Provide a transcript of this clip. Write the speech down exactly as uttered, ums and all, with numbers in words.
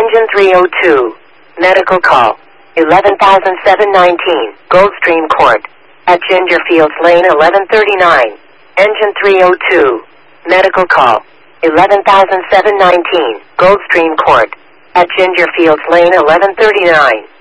Engine three oh two. Medical call. eleven thousand seven hundred nineteen. Goldstream Court. At Ginger Fields Lane eleven thirty-nine. Engine three oh two. Medical call. eleven thousand seven hundred nineteen. Goldstream Court. At Ginger Fields Lane eleven thirty-nine.